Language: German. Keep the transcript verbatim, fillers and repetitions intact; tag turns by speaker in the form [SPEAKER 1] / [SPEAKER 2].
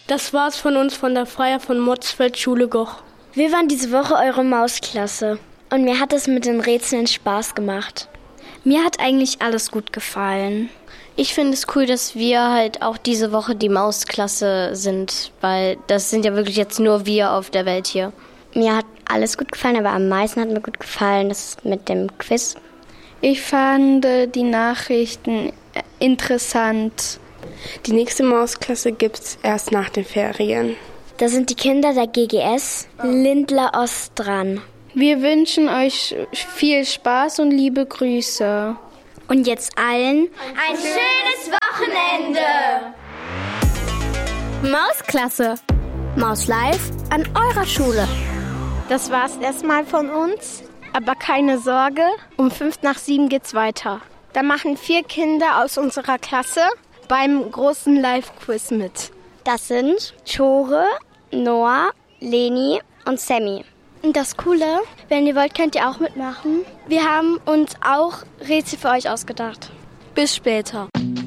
[SPEAKER 1] Das war's von uns von der Freier von Motzfeld Schule Goch.
[SPEAKER 2] Wir waren diese Woche eure Mausklasse und mir hat es mit den Rätseln Spaß gemacht.
[SPEAKER 3] Mir hat eigentlich alles gut gefallen. Ich finde es cool, dass wir halt auch diese Woche die Mausklasse sind, weil das sind ja wirklich jetzt nur wir auf der Welt hier.
[SPEAKER 2] Mir hat alles gut gefallen, aber am meisten hat mir gut gefallen das mit dem Quiz.
[SPEAKER 4] Ich fand die Nachrichten interessant.
[SPEAKER 5] Die nächste Mausklasse gibt's erst nach den Ferien.
[SPEAKER 2] Da sind die Kinder der G G S Lindler Ost dran.
[SPEAKER 4] Wir wünschen euch viel Spaß und liebe Grüße.
[SPEAKER 3] Und jetzt allen
[SPEAKER 6] ein schönes Wochenende.
[SPEAKER 3] Mausklasse. Maus live an eurer Schule.
[SPEAKER 7] Das war's erstmal von uns. Aber keine Sorge, um fünf nach sieben geht's weiter. Da machen vier Kinder aus unserer Klasse beim großen Live-Quiz mit.
[SPEAKER 2] Das sind Tore, Noah, Leni und Sammy.
[SPEAKER 7] Und das Coole, wenn ihr wollt, könnt ihr auch mitmachen. Wir haben uns auch Rätsel für euch ausgedacht.
[SPEAKER 3] Bis später.